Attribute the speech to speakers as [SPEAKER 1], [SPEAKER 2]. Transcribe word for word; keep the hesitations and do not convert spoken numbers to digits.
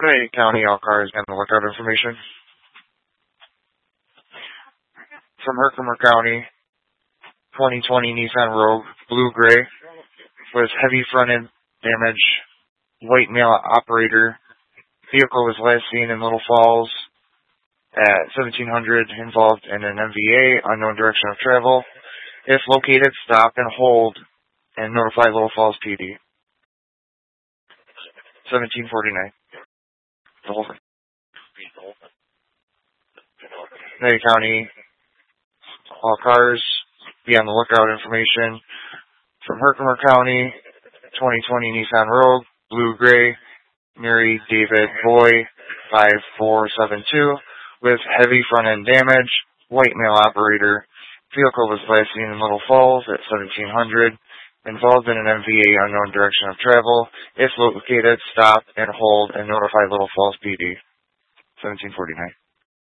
[SPEAKER 1] Hey, County, all cars and the lookout information. From Herkimer County, twenty twenty Nissan Rogue, blue-gray, with heavy front-end damage, white male operator. Vehicle was last seen in Little Falls at seventeen hundred, involved in an M V A, unknown direction of travel. If located, stop and hold and notify Little Falls P D. seventeen forty-nine. The whole thing. Hey, County, all cars, be on the lookout information. From Herkimer County, twenty twenty Nissan Rogue, blue-gray, Mary David Boy, five four seven two, with heavy front-end damage, white male operator. Vehicle was last seen in Little Falls at seventeen hundred, involved in an M V A, unknown direction of travel. If located, stop and hold and notify Little Falls P D. seventeen forty-nine.